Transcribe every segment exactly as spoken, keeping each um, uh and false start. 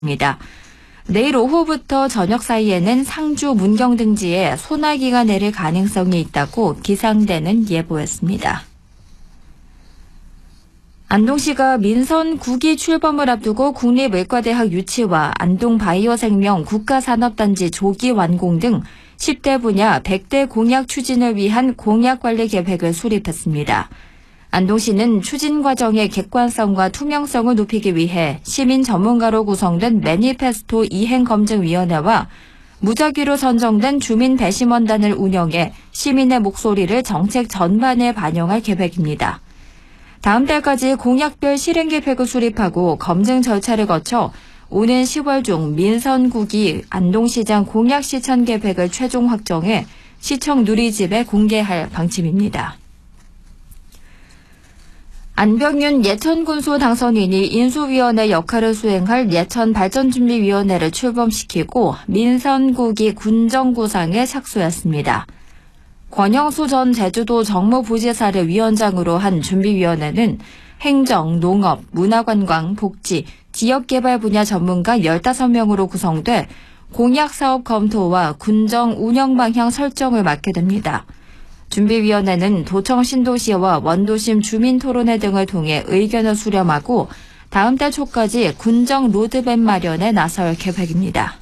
입니다. 내일 오후부터 저녁 사이에는 상주 문경 등지에 소나기가 내릴 가능성이 있다고 기상대는 예보했습니다. 안동시가 민선 구 기 출범을 앞두고 국립의과대학 유치와 안동바이오생명 국가산업단지 조기 완공 등 십 대 분야 백 대 공약 추진을 위한 공약관리 계획을 수립했습니다. 안동시는 추진 과정의 객관성과 투명성을 높이기 위해 시민 전문가로 구성된 매니페스토 이행검증위원회와 무작위로 선정된 주민 배심원단을 운영해 시민의 목소리를 정책 전반에 반영할 계획입니다. 다음 달까지 공약별 실행 계획을 수립하고 검증 절차를 거쳐 오는 시월 중 민선 구 기 안동시장 공약 실천 계획을 최종 확정해 시청 누리집에 공개할 방침입니다. 안병윤 예천군수 당선인이 인수위원회 역할을 수행할 예천발전준비위원회를 출범시키고 민선 구 기 군정구상에 착수했습니다. 권영수 전 제주도 정무부지사를 위원장으로 한 준비위원회는 행정, 농업, 문화관광, 복지, 지역개발 분야 전문가 열다섯 명으로 구성돼 공약사업 검토와 군정 운영 방향 설정을 맡게 됩니다. 준비위원회는 도청 신도시와 원도심 주민토론회 등을 통해 의견을 수렴하고 다음 달 초까지 군정 로드맵 마련에 나설 계획입니다.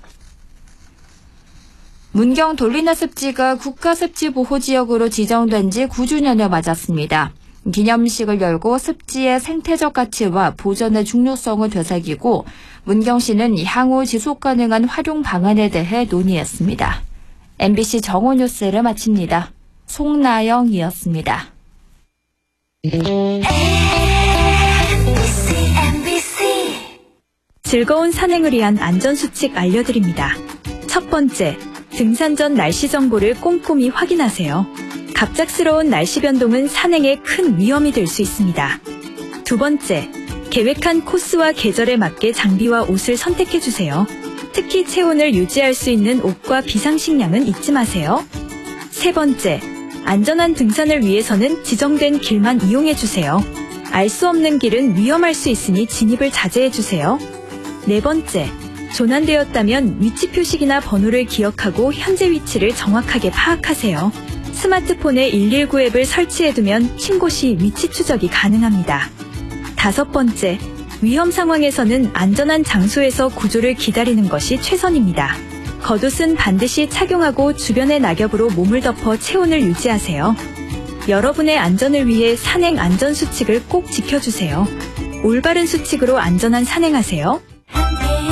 문경 돌리나 습지가 국가습지보호지역으로 지정된 지 구 주년을 맞았습니다. 기념식을 열고 습지의 생태적 가치와 보전의 중요성을 되새기고 문경시는 향후 지속 가능한 활용 방안에 대해 논의했습니다. 엠비씨 정오뉴스를 마칩니다. 송나영이었습니다. 즐거운 산행을 위한 안전수칙 알려드립니다. 첫 번째, 등산 전 날씨 정보를 꼼꼼히 확인하세요. 갑작스러운 날씨 변동은 산행에 큰 위험이 될 수 있습니다. 두 번째, 계획한 코스와 계절에 맞게 장비와 옷을 선택해주세요. 특히 체온을 유지할 수 있는 옷과 비상식량은 잊지 마세요. 세 번째, 안전한 등산을 위해서는 지정된 길만 이용해주세요. 알 수 없는 길은 위험할 수 있으니 진입을 자제해주세요. 네 번째, 조난되었다면 위치 표식이나 번호를 기억하고 현재 위치를 정확하게 파악하세요. 스마트폰에 일일구 앱을 설치해두면 신고 시 위치 추적이 가능합니다. 다섯 번째, 위험 상황에서는 안전한 장소에서 구조를 기다리는 것이 최선입니다. 겉옷은 반드시 착용하고 주변의 낙엽으로 몸을 덮어 체온을 유지하세요. 여러분의 안전을 위해 산행 안전 수칙을 꼭 지켜주세요. 올바른 수칙으로 안전한 산행하세요.